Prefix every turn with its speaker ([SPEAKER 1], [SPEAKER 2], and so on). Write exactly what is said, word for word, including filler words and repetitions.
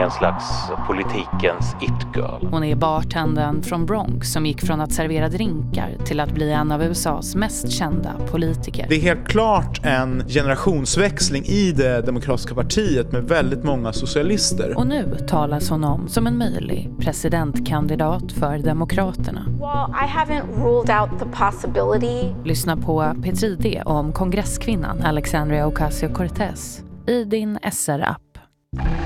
[SPEAKER 1] är en slags politikens it-girl.
[SPEAKER 2] Hon är bartendern från Bronx som gick från att servera drinkar till att bli en av U S A:s mest kända politiker.
[SPEAKER 3] Det är helt klart en generationsväxling i det demokratiska partiet med väldigt många socialister.
[SPEAKER 2] Och nu talas hon om som en möjlig presidentkandidat för Demokraterna.
[SPEAKER 4] Well, I haven't ruled out the possibility.
[SPEAKER 2] Lyssna på P tre D om kongresskvinnan Alexandria Ocasio-Cortez i din S R-app.